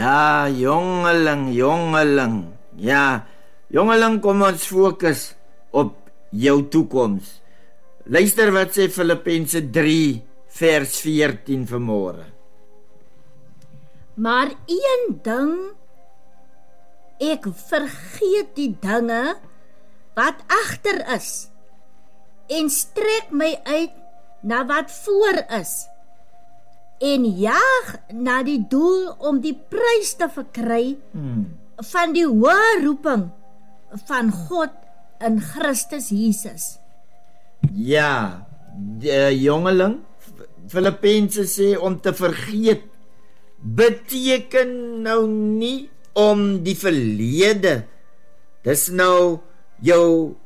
Ja, jongeling. Ja, jongeling, kom ons fokus op jou toekoms. Luister wat sê Filippense 3 vers 14 vanmôre. Maar een ding, ek vergeet die dinge wat agter is en strek my uit na wat voor is en jaag na die doel om die prys te verkry van die hoë roeping van God in Christus Jesus. Ja, jongeling, Filippense sê om te vergeet beteken nou nie om die verlede. Dis nou jou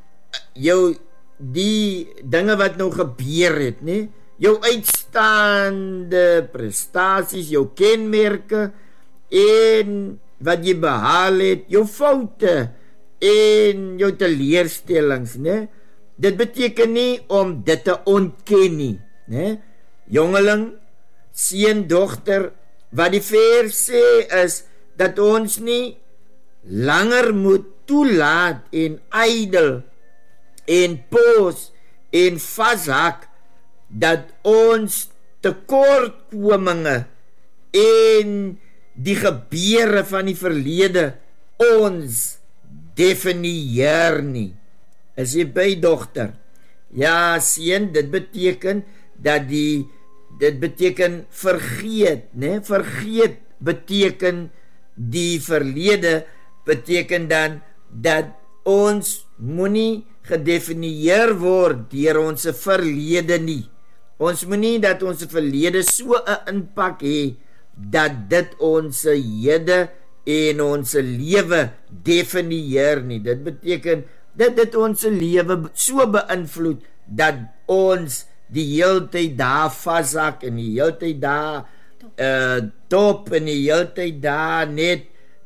die dinge wat nou gebeur het, nee? Jou uitstaande prestasies, jou kenmerke en wat jy behaal het, jou foute en jou teleurstellings, nee? Dit beteken nie om dit te ontken nie, nee? Jongeling, seun, dogter, wat die vers sê is dat ons nie langer moet toelaat en ydel en pos en vashak dat ons tekortkominge en die gebeure van die verlede ons definieer nie. Is jy by, dogter? Ja, seun, dit beteken vergeet, né? Vergeet beteken die verlede, beteken dan dat ons moenie gedefinieer word deur ons verlede nie. Ons moenie dat ons verlede so 'n impak hê dat dit ons hede en ons lewe definieer nie. Dit beteken dat dit ons lewe so beïnvloed dat ons die hele tyd daar vashak en die hele tyd daar top en die hele tyd daar net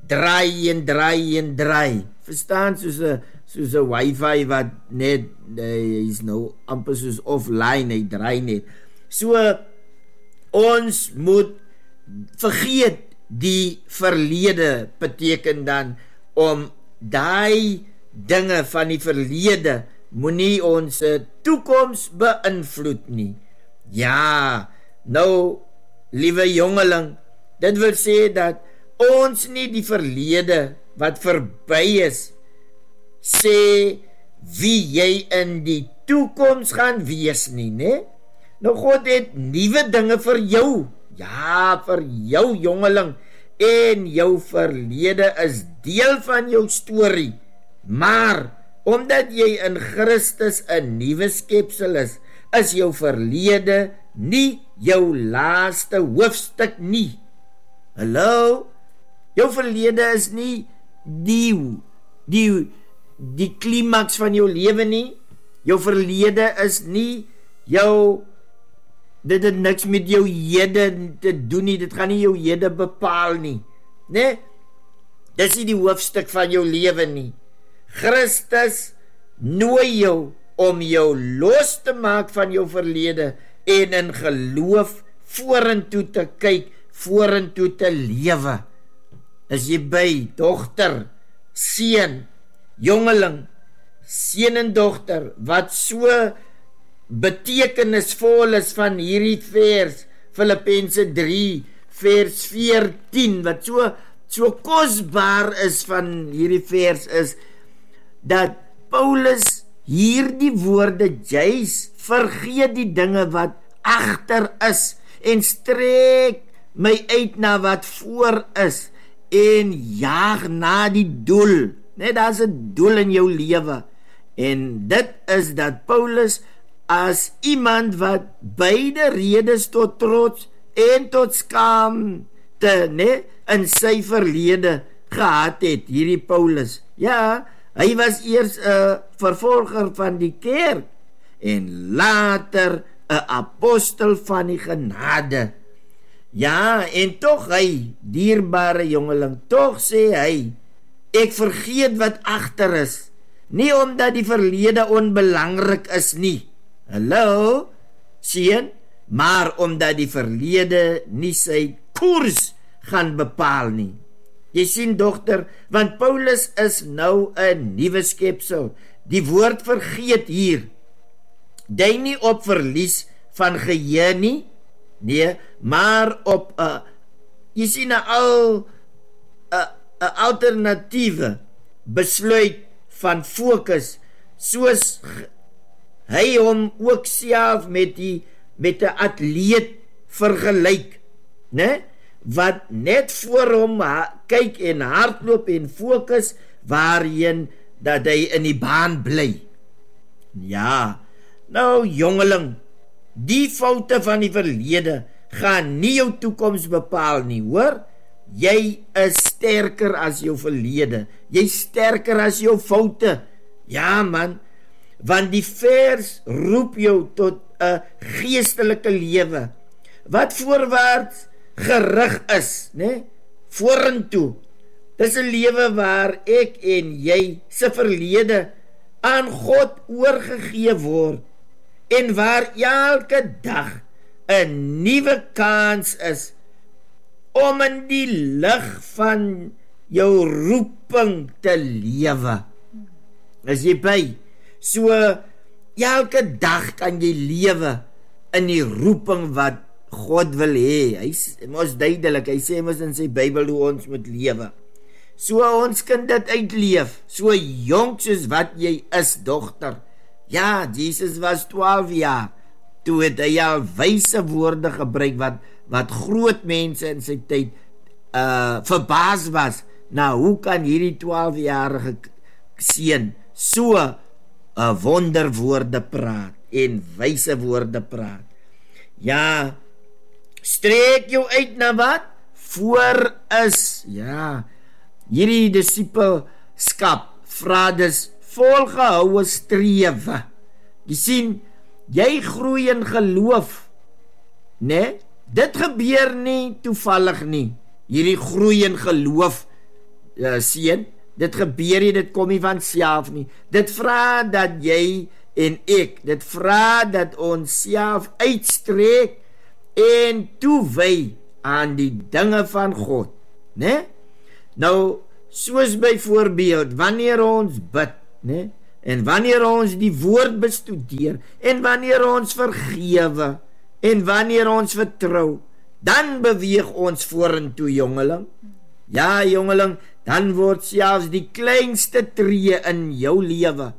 draai. Verstaan, soos 'n wifi wat net is nou amper soos offline, hy draai net. So ons moet vergeet die verlede, beteken dan om daai dinge van die verlede moenie ons toekoms beïnvloed nie. Ja, nou, liewe jongeling, dit wil sê dat ons nie die verlede wat verby is, sê wie jy in die toekoms gaan wees nie, né? Nou, God het nuwe dinge vir jou. Ja, vir jou, jongeling, en jou verlede is deel van jou storie. Maar omdat jy in Christus 'n nuwe skepsel is jou verlede nie jou laaste hoofstuk nie. Hallo? Jou verlede is nie die klimaks van jou lewe nie. Jou verlede is nie dit het niks met jou hede te doen nie. Dit gaan nie jou hede bepaal nie, né? Dis nie die hoofstuk van jou lewe nie. Christus nooi jou om jou los te maak van jou verlede en in geloof vorentoe te kyk, vorentoe te lewe. Is jy by, dogter, seun, jongeling, seun en dogter, wat so betekenisvol is van hierdie vers, Filippense 3, vers 14, wat so kosbaar is van hierdie vers is, dat Paulus hierdie woorde juis vergeet die dinge wat agter is en strek my uit na wat voor is en jaag na die doel. Net daar's 'n doel in jou lewe en dit is dat Paulus as iemand wat beide redes tot trots en tot skaamte, né, in sy verlede gehad het, hierdie Paulus. Ja, hy was eers 'n vervolger van die kerk en later 'n apostel van die genade. Ja, en tog hy, dierbare jongeling, tog sê hy, ek vergeet wat agter is, nie omdat die verlede onbelangrik is nie. Hallo, sien, maar omdat die verlede nie sy koers gaan bepaal nie. Jy sien dogter, want Paulus is nou 'n nuwe skepsel. Die woord vergeet hier, dui nie op verlies van geheue nie, nee, maar op jy sien 'n alternatiewe besluit van fokus, soos hy hom ook self met 'n atleet vergelyk, né? Wat net voor hom kyk en hardloop en fokus waarheen dat hy in die baan bly. Ja, nou jongeling, die foute van die verlede gaan nie jou toekoms bepaal nie, hoor? Jy is sterker as jou verlede. Jy sterker as jou foute. Ja man, want die vers roep jou tot 'n geestelike lewe wat voorwaarts gerig is, né? Vorentoe. Dis 'n lewe waar ek en jy se verlede aan God oorgegee word en waar elke dag 'n nuwe kans is om in die lig van jou roeping te lewe. Is jy by? So, elke dag kan jy lewe in die roeping wat God wil hê. Hy mos duidelik, hy sê mos in sy Bybel hoe ons moet lewe. So ons kan dit uitleef, so jonk soos wat jy is, dogter. Ja, Jesus was 12 jaar, toe het hy al wyse woorde gebruik wat groot mense in sy tyd verbaas was. Nou, hoe kan hierdie 12-jarige seun so wonderwoorde praat en wyse woorde praat? Ja, strek jou uit na wat? Voor is, ja, hierdie disipelskap vra dus volgehoue strewe. Jy sien, jy groei in geloof, né? Dit gebeur nie toevallig nie. Hierdie groei in geloof, seun, dit gebeur nie, dit kom nie van self nie. Dit vra dat jy en ek, dit vra dat ons self uitstrek en toewy aan die dinge van God, né? Nou, soos byvoorbeeld, wanneer ons bid, né? En wanneer ons die woord bestudeer, en wanneer ons vergewe, en wanneer ons vertrou, dan beweeg ons vorentoe, jongeling. Ja, jongeling, dan word selfs die kleinste tree in jou lewe,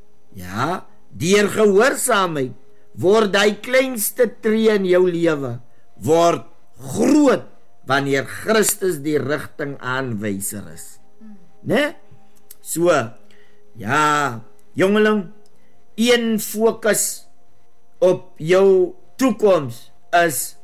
ja, deur gehoorsaamheid, word die kleinste tree in jou lewe, word groot, wanneer Christus die rigting aanwyser is. Né? So, ja, jongeling, een fokus op jou toekoms is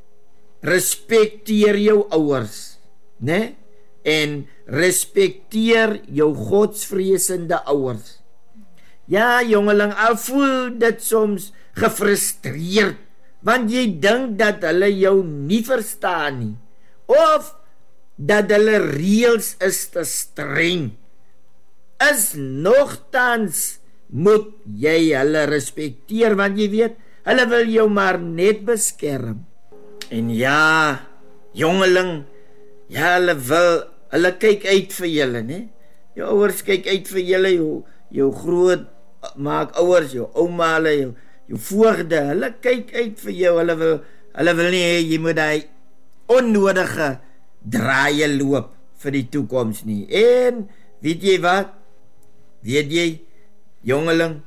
respekteer jou ouers, né? En respekteer jou godsvreesende ouers. Ja, jongeling, al voel dit soms gefrustreerd, want jy dink dat hulle jou nie verstaan nie, of dat hulle reëls is te streng, is nogtans moet jy hulle respekteer, want jy weet, hulle wil jou maar net beskerm. En ja, jongeling, ja, hulle kyk uit vir julle, ne? Jou ouers kyk uit vir julle, jou groot maak ouers, jou ouma, jou voogde, hulle kyk uit vir jou, hulle wil nie hê jy moet die onnodige draaie loop vir die toekoms nie. En weet jy wat? Weet jy, jongeling,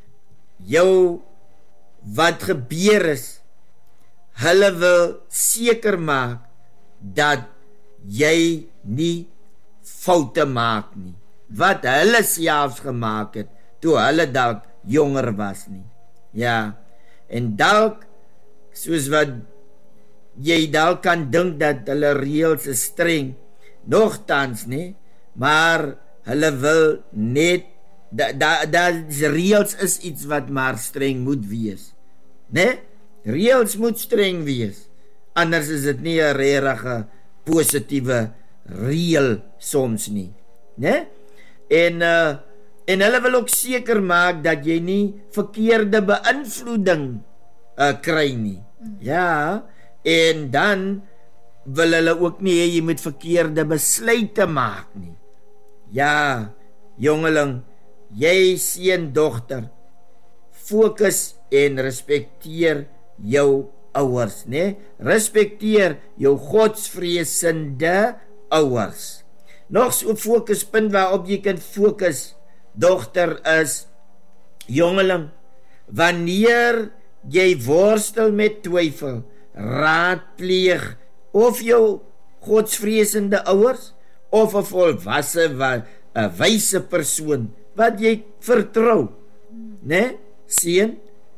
jou wat gebeur is, hulle wil seker maak dat jy nie foute maak nie, wat hulle selfs gemaak het, toe hulle dalk jonger was nie. Ja, en dalk, soos wat jy dalk kan dink dat hulle reëls is streng, nogtans nie, maar hulle wil net, reëls is iets wat maar streng moet wees, ne? Reëls moet streng wees, anders is dit nie 'n regte positiewe reël soms nie, ne? En hulle wil ook seker maak dat jy nie verkeerde beïnvloeding kry nie. Ja, en dan wil hulle ook nie hê jy moet verkeerde besluite maak nie. Ja, jongeling, jy seun, dogter, fokus en respekteer jou ouers, né? Respekteer jou godsvreesende ouers. Nog so 'n fokuspunt waarop jy kan fokus, dogter, is jongeling, wanneer jy worstel met twyfel, raadpleeg of jou godsvreesende ouers of 'n volwasse, 'n wyse persoon wat jy vertrou, né? Seun,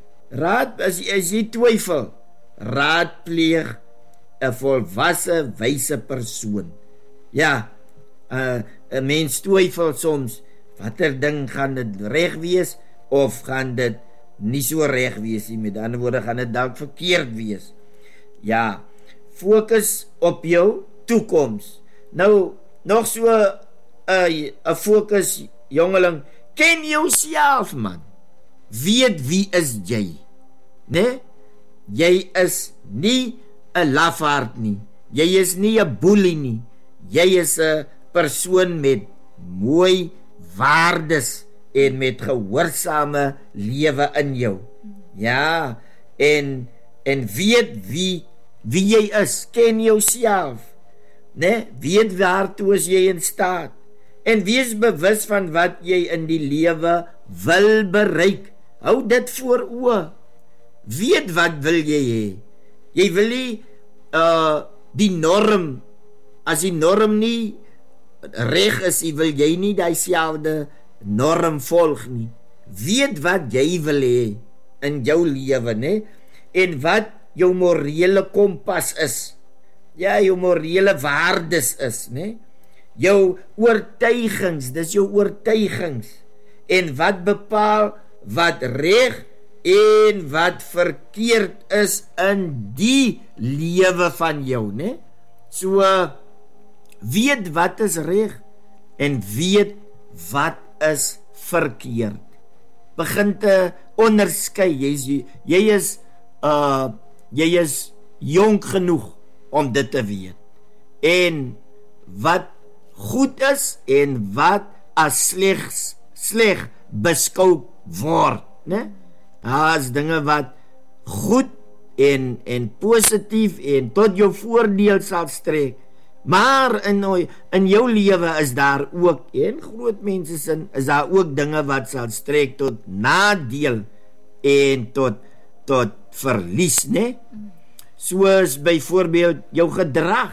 as jy twyfel, raadpleeg 'n volwasse, wyse persoon. Ja, 'n mens twyfel soms, watter ding gaan dit reg wees of gaan dit nie so reg wees nie, met ander woorde gaan dit dalk verkeerd wees. Ja, fokus op jou toekoms. Nou, nog so 'n fokus, jongeling, ken jouself, man. Weet wie is jy, né? Jy is nie 'n lafaard nie, jy is nie 'n boelie nie, jy is 'n persoon met mooi waardes en met gehoorsame lewe in jou. Ja, en weet wie jy is, ken jouself, né? Weet waartoe is jy in staat en wees bewus van wat jy in die lewe wil bereik. Hou dit voor oë. Weet wat wil jy hê? Jy wil nie die norm, as die norm nie reg is, wil jy nie dieselfde norm volg nie. Weet wat jy wil hê in jou lewe, né? En wat jou morele kompas is. Ja, jou morele waardes is, né? Jou oortuigings, dis jou oortuigings. En wat bepaal wat reg en wat verkeerd is in die lewe van jou, né? So, weet wat is reg en weet wat is verkeerd. Begin te onderskei. Jy is jonk genoeg om dit te weet. En wat goed is en wat as sleg beskou word, né? As dinge wat goed en positief en tot jou voordeel sal strek. Maar in jou lewe is daar ook, en groot mense sin, is daar ook dinge wat sal strek tot nadeel en tot verlies, né? Soos byvoorbeeld jou gedrag.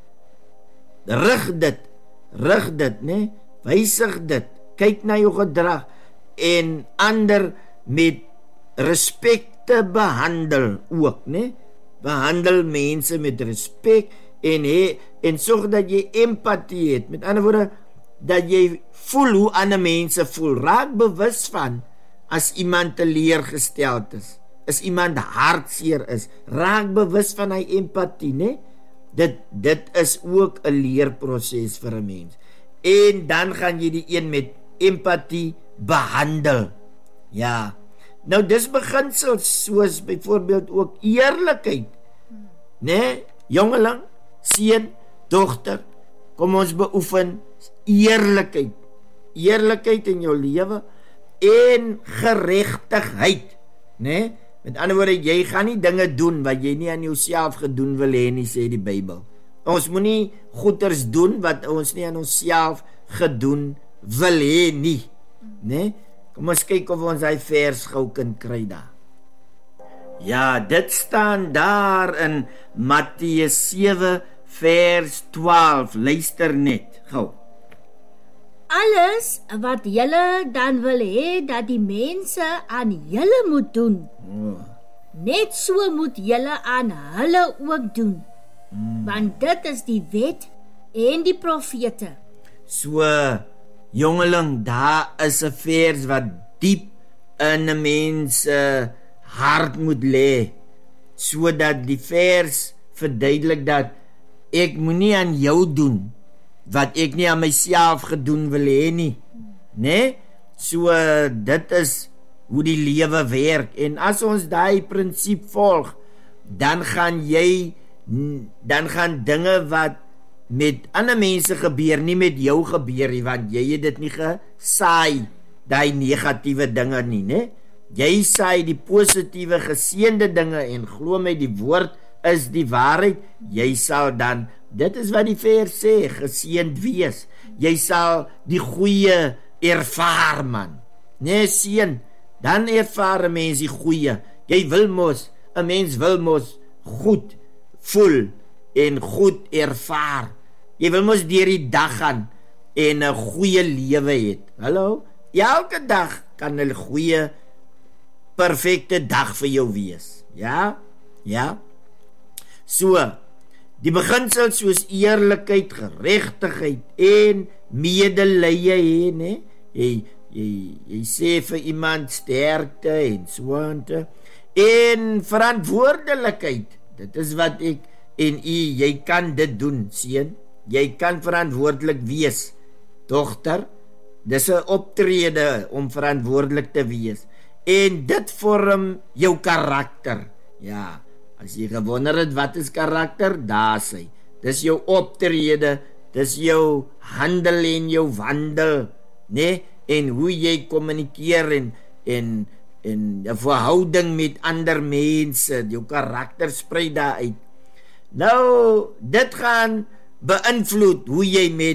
Rig dit, né? Wysig dit. Kyk na jou gedrag en ander met respek te behandel ook, né? Behandel mense met respek en sorg dat jy empatie het. Met ander woorde, dat jy voel hoe ander mense voel. Raak bewus van as iemand teleurgesteld is, as iemand hartseer is. Raak bewus van hy empatie, né? Dit is ook 'n leerproses vir 'n mens. En dan gaan jy die een met empatie behandel. Ja. Nou dis beginsels soos byvoorbeeld ook eerlikheid. Né? Jongeling, seun, dogter, kom ons beoefen eerlikheid. Eerlikheid in jou lewe en geregtigheid, né? Met ander woorde, jy gaan nie dinge doen wat jy nie aan jouself gedoen wil hê nie, sê die Bybel. Ons moenie goeders doen wat ons nie aan onsself gedoen wil hê nie, né? Kom ons kyk of ons hy vers gou kan kry daar. Ja, dit staan daar in Matteus 7 vers 12. Luister net gou. Alles wat julle dan wil hê dat die mense aan julle moet doen, net so moet julle aan hulle ook doen. Want dit is die wet en die profete. So, jongeling, daar is 'n vers wat diep in 'n mens hart moet lê, sodat die vers verduidelik dat ek moenie aan jou doen wat ek nie aan myself gedoen wil hê nie, né? So dit is hoe die lewe werk. En as ons daai prinsip volg, dan gaan jy dan gaan dinge wat met ander mense gebeur, nie met jou gebeur nie, want jy het dit nie gesaai, die negatiewe dinge nie, né? Jy saai die positiewe geseënde dinge en glo my, die woord is die waarheid, jy sal dan, dit is wat die vers sê, geseënd wees, jy sal die goeie ervaar, man, nee, seën, dan ervaar 'n mens die goeie, een mens wil mos goed voel, en goed ervaar, jy wil mos deur die dag gaan, en 'n goeie lewe het, hallo, elke dag kan 'n goeie, perfekte dag vir jou wees, ja, so, die beginsel soos eerlikheid, geregtigheid en medelee hê, né? Jy sê vir iemand sterkte en soante, en verantwoordelikheid, dit is wat ek en jy kan dit doen, seun, jy kan verantwoordelik wees, dogter, dis 'n optrede om verantwoordelik te wees, en dit vorm jou karakter, ja, as jy gewonder het wat is karakter, daar sê, dis jou optrede, dis jou handel en jou wandel, né, en hoe jy kommunikeer en 'n verhouding met ander mense, jou karakter sprei daar uit. Nou, dit gaan beïnvloed hoe jy met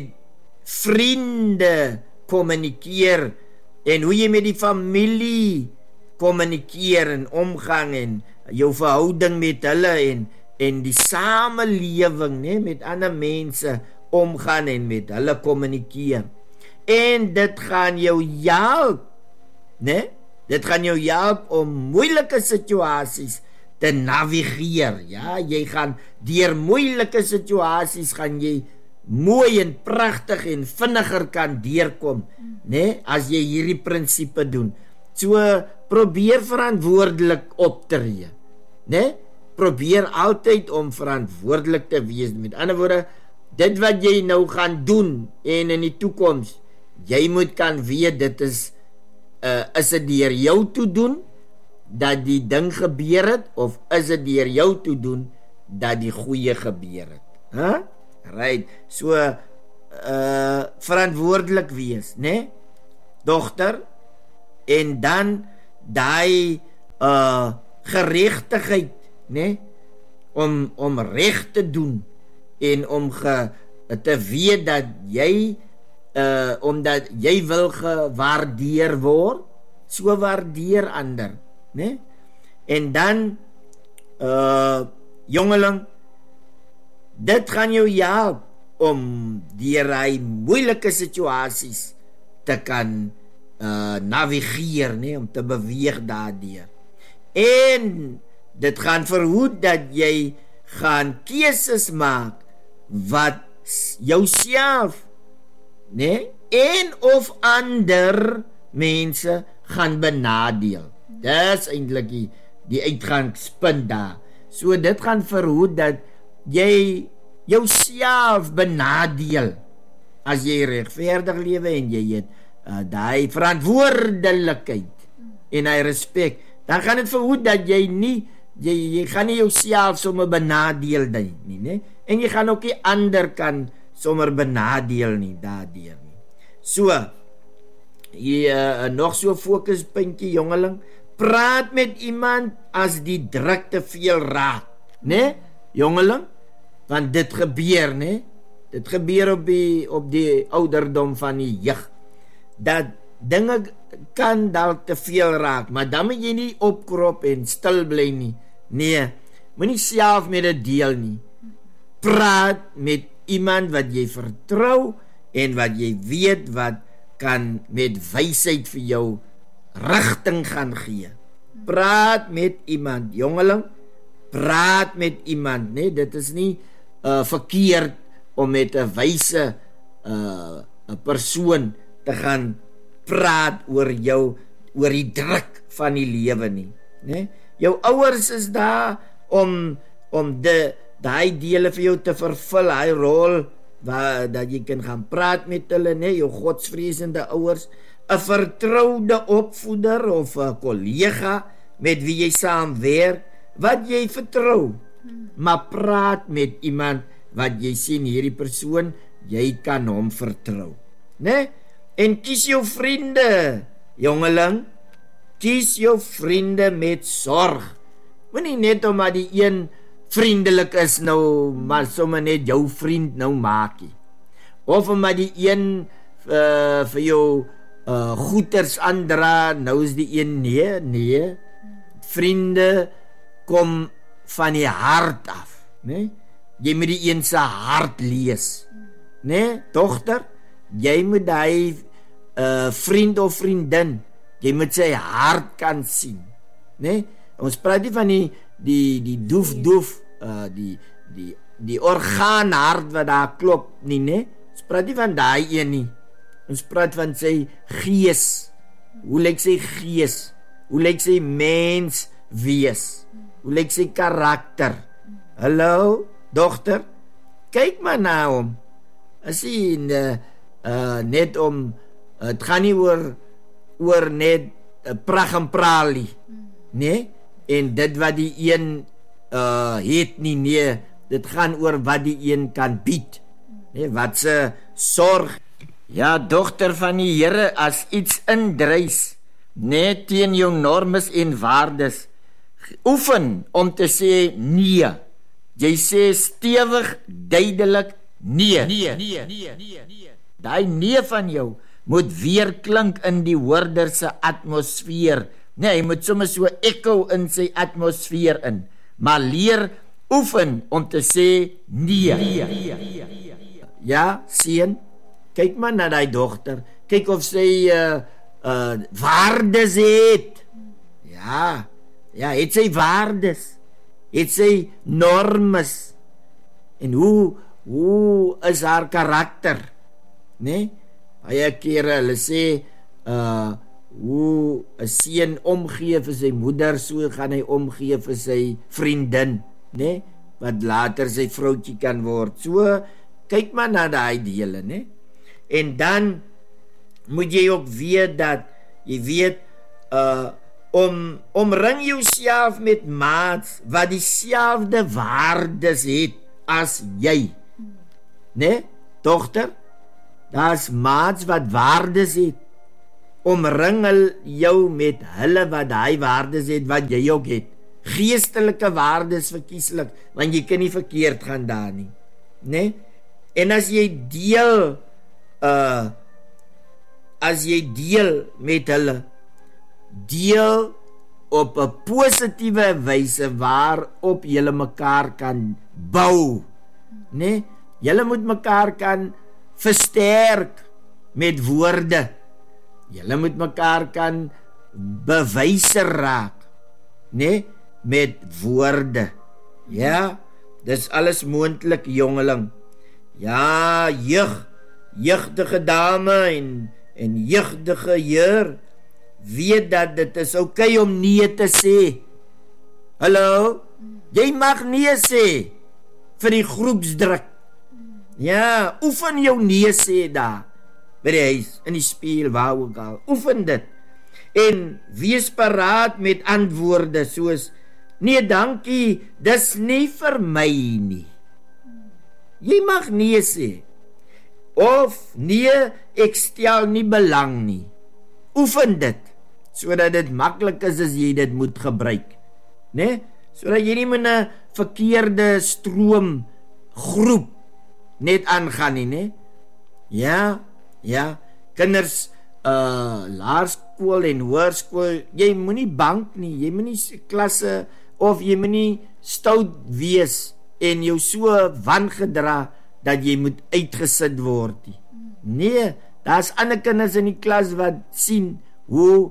vriende kommunikeer, en hoe jy met die familie kommunikeer en omgang, en jou verhouding met hulle, en die samelewing, né, met ander mense omgaan, en met hulle kommunikeer, en dit gaan jou help, né, dit gaan jou help om moeilike situasies te navigeer, ja, jy gaan deur moeilike situasies, gaan jy mooi en pragtig en vinniger kan deurkom, né, as jy hierdie prinsipe doen, so probeer verantwoordelik optree, né, probeer altyd om verantwoordelik te wees, met ander woorde, dit wat jy nou gaan doen, en in die toekoms, jy moet kan weet, dit is dit deur jou te doen, dat die ding gebeur het, of is dit deur jou te doen, dat die goeie gebeur het, huh? Right, so, verantwoordelik wees, né, dogter, en dan, die geregtigheid, né, om reg te doen, en om te weet dat jy, omdat jy wil gewaardeer word, so waardeer ander, né? En dan, jongeling, dit gaan jou help om deur hy moeilike situasies te kan navigeer, né? Om te beweeg daardeur. En dit gaan verhoed dat jy gaan keuses maak wat jouself, né, en of ander mense gaan benadeel. Dis eintlik die uitgangspunt daar. So dit gaan verhoed dat jy jouself benadeel as jy regverdig lewe en jy het daai verantwoordelikheid en hy respek. Dan gaan dit verhoed dat jy nie jy gaan nie jouself sommer benadeel nie, né? En jy gaan ook nie ander kan sommer benadeel nie daardeur nie. So, nog so fokuspuntjie, jongeling, praat met iemand as die druk te veel raak, né, jongeling, want dit gebeur, né, dit gebeur op die ouderdom van die jeug, dat dinge kan dalk te veel raak, maar dan moet jy nie opkrop en stil bly nie, nee, moet nie self met dit deel nie, praat met iemand wat jy vertrou en wat jy weet wat kan met wysheid vir jou rigting gaan gee. Praat met iemand, jongeling, praat met iemand, nee, dit is nie verkeerd om met 'n wyse 'n persoon te gaan praat oor jou, oor die druk van die lewe nie, nee? Jou ouers is daar om daai dele vir jou te vervul, hy rol dat jy kan gaan praat met hulle, nee, jou godsvreesende ouers, 'n vertroude opvoeder of 'n kollega met wie jy saamwerk, wat jy vertrou, maar praat met iemand wat jy sien hierdie persoon, jy kan hom vertrou, né? En kies jou vriende, jongeling, kies jou vriende met sorg. Moenie net omdat die een vriendelik is nou, maar sommer net jou vriend nou maakie. Of omdat die een vir jou goeders aandra, nou is die een, nee. Vriende kom van die hart af, né? Jy moet die een se hart lees, né? Dogter, jy moet die vriend of vriendin, jy moet sy hart kan sien, né? Ons praat nie van die doef, die orgaanhart wat daar klop nie, né? Ons praat nie van daai een nie. Ons praat van sy gees. Hoe lyk sy gees? Hoe lyk sy mens wees? Hoe lyk sy karakter? Hallo, dogter? Kyk maar na hom. As hy net om, het gaan nie oor net prag en pralie, nee? En dit wat die een het nie, nee, dit gaan oor wat die een kan bied, nee? Wat se sorg. Ja, dogter van die Here, as iets indrys, net teen jou normes en waardes, oefen om te sê nee. Jy sê stewig, duidelik nee. Daai nee van jou moet weer klink in die hoorder se atmosfeer. Nee, hy moet sommer so echo in sy atmosfeer in. Maar leer oefen om te sê nee. Ja, sien, kyk maar na die dogter. Kyk of sy waardes het. Ja, het sy waardes. Het sy normes. En hoe is haar karakter? Nee? Baie kere hulle sê hoe 'n seun omgee vir sy moeder, so gaan hy omgee vir sy vriendin, né? Wat later sy vroutjie kan word. So kyk maar na daai dele, né? En dan moet jy ook weet dat jy weet omring jouself met maats wat dieselfde waardes het as jy, né? Dogter, daar's maats wat waardes het. Omring jou met hulle wat daai waardes het wat jy ook het. Geestelike waardes verkieslik, want jy kan nie verkeerd gaan daar nie, né? En as jy deel met hulle, deel op 'n positiewe wyse waarop julle mekaar kan bou, né? Julle moet mekaar kan versterk met woorde. Julle moet mekaar kan bewyser raak, né? Met woorde. Ja, dis alles moontlik, jongeling. Ja, jeugdige dame en jeugdige heer, weet dat dit is okay om nee te sê. Hallo, jy mag nee sê vir die groepsdruk. Ja, oefen jou nee sê daar by die huis, in die spieël, waar ook al. Oefen dit. En wees paraat met antwoorde soos, nee dankie, dis nie vir my nie. Jy mag nee sê. Of nee, ek stel nie belang nie. Oefen dit, sodat dit maklik is as jy dit moet gebruik, né? Sodat jy nie met 'n verkeerde stroom groep net aangaan nie, né? Ja, kinders, laerskool en hoërskool, jy moenie bank nie, jy moenie klasse, of jy moenie stout wees en jou so wangedra dat jy moet uitgesit word nie. Nee, daar's ander kinders in die klas wat sien hoe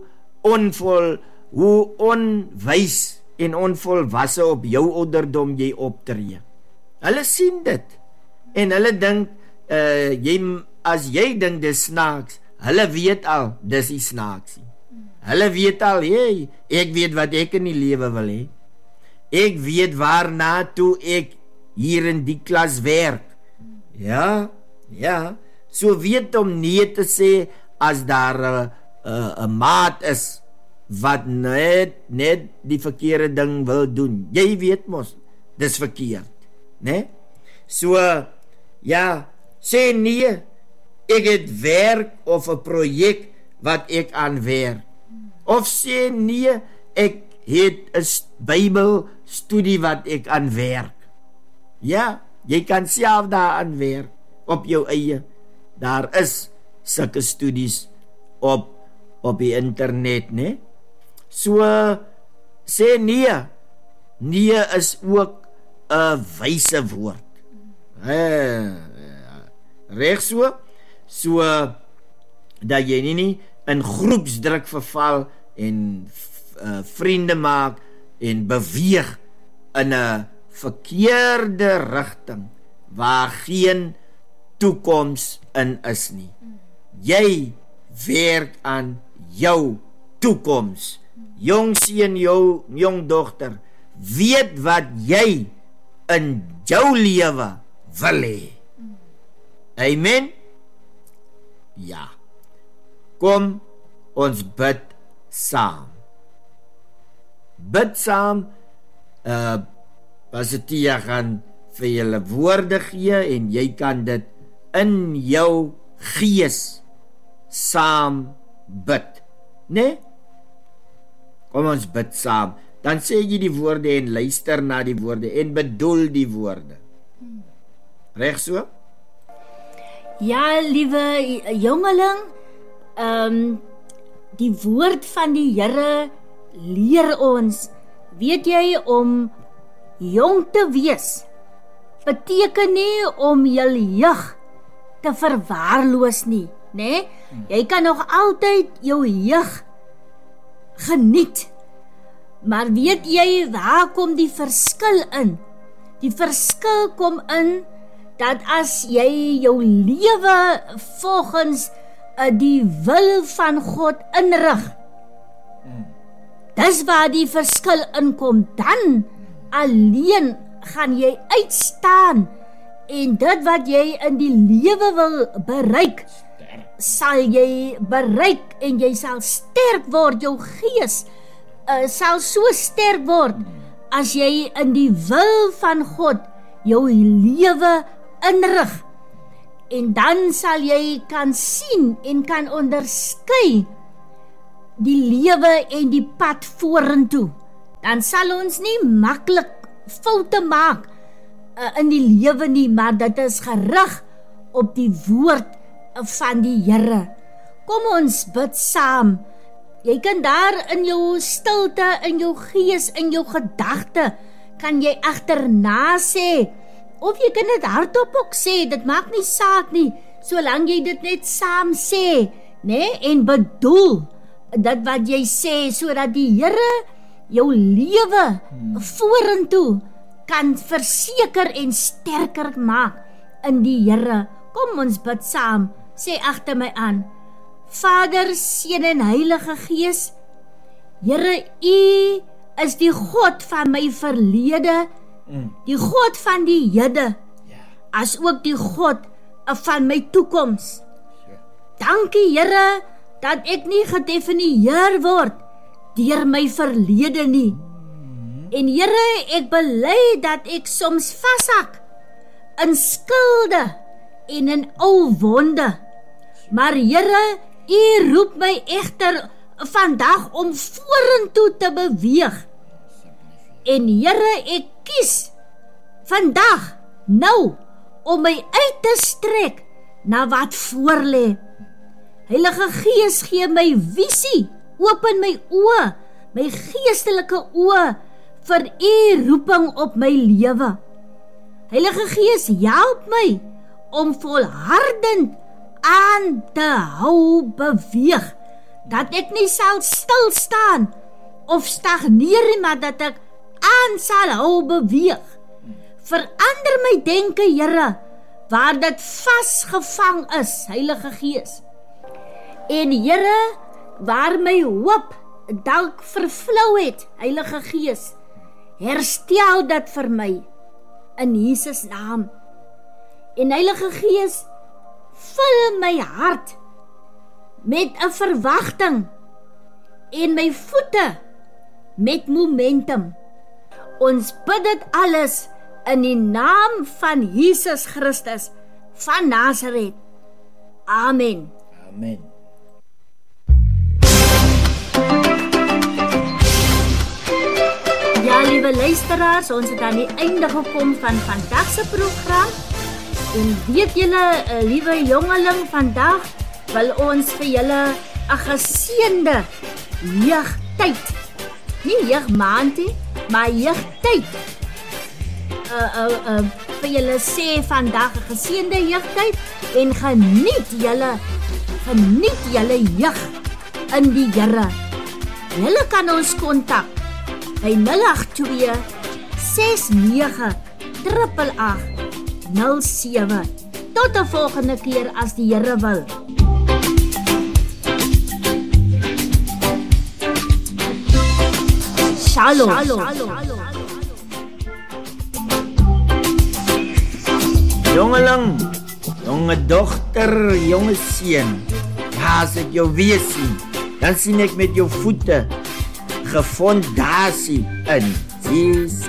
onwys en onvolwasse op jou ouderdom jy optree. Hulle sien dit en hulle dink as jy dink dis snaaks, hulle weet al dis nie snaaks nie. Hulle weet al, hey, ek weet wat ek in die lewe wil hê. Ek weet waarna toe ek hier in die klas werk. Ja, so weet om nee te sê as daar 'n maat is wat net die verkeerde ding wil doen. Jy weet mos, dis verkeerd, né? So, ja, sê nee, ek het werk of 'n projek wat ek aan werk. Of sê nee, ek het 'n Bybelstudie wat ek aan werk. Ja, jy kan self daaraan werk op jou eie. Daar is sulke studies op die internet, né? So, sê nee. Nee is ook 'n wyse woord. Reg so? So, dat jy nie in groepsdruk verval en vriende maak en beweeg in 'n verkeerde rigting waar geen toekoms in is nie. Jy werk aan jou toekoms. Jong seun, jong dogter, weet wat jy in jou lewe wil hê. Amen. Ja. Kom ons bid saam. Bid saam. Pasitia gaan vir julle woorde gee en jy kan dit in jou gees saam bid. Nee? Kom ons bid saam. Dan sê jy die woorde en luister na die woorde en bedoel die woorde. Reg so? Ja, liewe jongeling, die woord van die Here leer ons, weet jy, om jong te wees beteken nie om jou jeug te verwaarloos nie, né? Jy kan nog altyd jou jeug geniet. Maar weet jy, waar kom die verskil in? Die verskil kom in dat as jy jou lewe volgens die wil van God inrig, dis waar die verskil inkom, dan alleen gaan jy uitstaan en dit wat jy in die lewe wil bereik, sal jy bereik en jy sal sterk word, jou gees sal so sterk word as jy in die wil van God jou lewe inrig. En dan sal jy kan sien en kan onderskei die lewe en die pad vorentoe. Dan sal ons nie maklik foute maak in die lewe nie, maar dit is gerig op die woord van die Here. Kom ons bid saam. Jy kan daar in jou stilte, in jou gees, in jou gedagte, kan jy agterna sê, of jy kan dit hardop ook sê, dit maak nie saak nie, solang jy dit net saam sê, né? En bedoel dit wat jy sê, sodat die Here jou lewe vorentoe kan verseker en sterker maak in die Here. Kom ons bid saam, sê agter my aan. Vader, Seun en Heilige Gees, Here, U is die God van my verlede, die God van die hede, as ook die God van my toekoms. Dankie, Here, dat ek nie gedefinieer word deur my verlede nie. En Here, ek bely dat ek soms vashak in skulde en in ou wonde. Maar Here, U roep my egter vandag om vorentoe te beweeg. En Here, ek kies vandag, nou, om my uit te strek na wat voorlê. Heilige Gees, gee my visie, open my oë, my geestelike oë vir U roeping op my lewe. Heilige Gees, help my om volhardend aan te hou beweeg, dat ek nie sal stil staan of stagneer nie, maar dat ek aan sal hou beweeg. Verander my denke, Here, waar dit vasgevang is, Heilige Gees. En Here, waar my hoop dalk vervlou het, Heilige Gees, herstel dit vir my, in Jesus naam. En Heilige Gees, vul my hart met 'n verwagting en my voete met momentum Ons bid dit alles in die naam van Jesus Christus van Nazareth. Amen. Amen. Ja, liewe luisteraars, ons het aan die einde gekom van vandag se program. En weet julle, liewe jongeling, vandag wil ons vir julle 'n geseënde jeugtyd. Nie jeugmaand nie, maar jeugtyd. Vir julle sê vandag 'n geseënde jeugtyd en geniet julle jeug in die Here. Julle kan ons kontak by 082 69 88807. Tot 'n volgende keer as die Here wil. Shalom. Jongeling, jonge dogter, jonge seun, as ek jou weer sien, dan sien ek met jou voete gefondasie in Jesus.